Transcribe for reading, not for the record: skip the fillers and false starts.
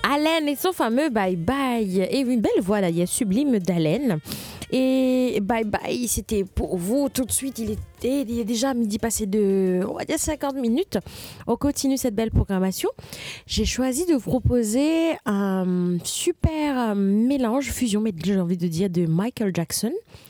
Allen et son fameux Bye Bye. Et une belle voix là, il y a sublime d'Allen. Et Bye Bye, c'était pour vous tout de suite. Il est déjà midi passé de, on va dire 50 minutes. On continue cette belle programmation. J'ai choisi de vous proposer un super mélange, fusion, mais j'ai envie de dire, de Michael Jackson